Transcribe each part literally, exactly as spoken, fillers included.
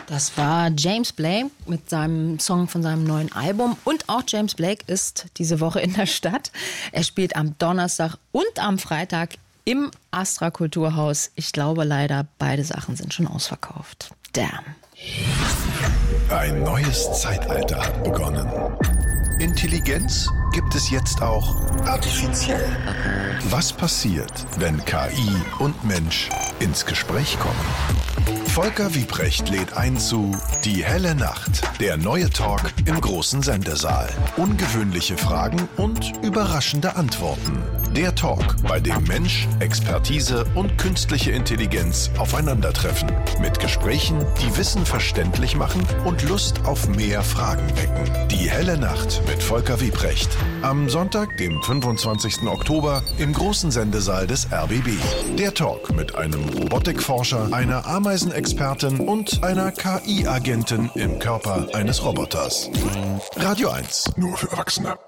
Das war James Blake mit seinem Song von seinem neuen Album. Und auch James Blake ist diese Woche in der Stadt. Er spielt am Donnerstag und am Freitag im Astra Kulturhaus. Ich glaube leider, beide Sachen sind schon ausverkauft. Damn. Ein neues Zeitalter hat begonnen. Intelligenz gibt es jetzt auch artifiziell. Was passiert, wenn K I und Mensch ins Gespräch kommen? Volker Wiebrecht lädt ein zu Die helle Nacht, der neue Talk im großen Sendesaal. Ungewöhnliche Fragen und überraschende Antworten. Der Talk, bei dem Mensch, Expertise und künstliche Intelligenz aufeinandertreffen. Mit Gesprächen, die Wissen verständlich machen und Lust auf mehr Fragen wecken. Die helle Nacht mit Volker Wiebrecht. Am Sonntag, dem fünfundzwanzigsten Oktober, im großen Sendesaal des R B B. Der Talk mit einem Robotikforscher, einer Ameisenexpertin und einer K I-Agentin im Körper eines Roboters. Radio eins, nur für Erwachsene.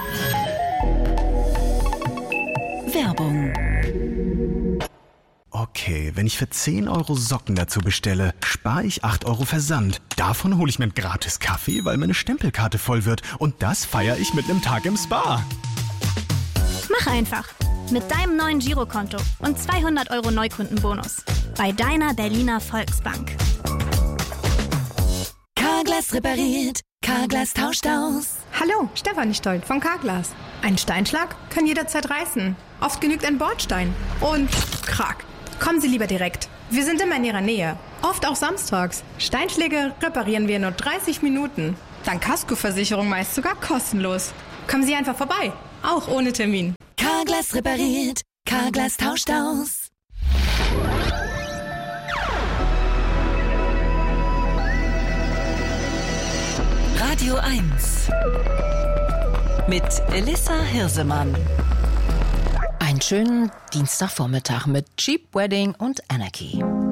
Werbung. Okay, wenn ich für zehn Euro Socken dazu bestelle, spare ich acht Euro Versand. Davon hole ich mir einen gratis Kaffee, weil meine Stempelkarte voll wird. Und das feiere ich mit einem Tag im Spa. Mach einfach. Mit deinem neuen Girokonto und zweihundert Euro Neukundenbonus. Bei deiner Berliner Volksbank. Carglass repariert. Carglass tauscht aus. Hallo, Stefanie Stolt von Carglass. Ein Steinschlag kann jederzeit reißen. Oft genügt ein Bordstein. Und krack. Kommen Sie lieber direkt. Wir sind immer in Ihrer Nähe. Oft auch samstags. Steinschläge reparieren wir in nur dreißig Minuten. Dank Kaskoversicherung meist sogar kostenlos. Kommen Sie einfach vorbei. Auch ohne Termin. Carglass repariert. Carglass tauscht aus. Radio eins mit Elissa Hirsemann. Einen schönen Dienstagvormittag mit Cheap Wedding und Anarchy.